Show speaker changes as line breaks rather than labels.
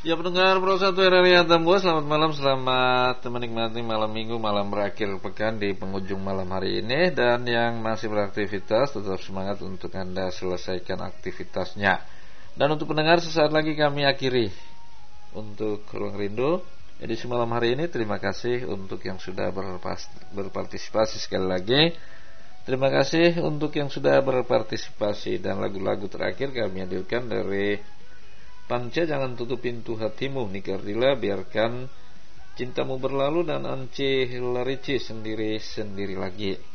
Ya pendengar Pro 1 RRI Atambua, selamat malam, selamat menikmati malam minggu, malam berakhir pekan di penghujung malam hari ini. Dan yang masih beraktivitas tetap semangat untuk Anda selesaikan aktivitasnya. Dan untuk pendengar, sesaat lagi kami akhiri untuk Ruang Rindu edisi malam hari ini. Terima kasih untuk yang sudah berpartisipasi sekali lagi. Terima kasih untuk yang sudah berpartisipasi. Dan lagu-lagu terakhir kami hadirkan dari Panca Jangan Tutup Pintu Hatimu, Nikardila Biarkan Cintamu Berlalu, dan Ance Larici Sendiri-Sendiri Lagi.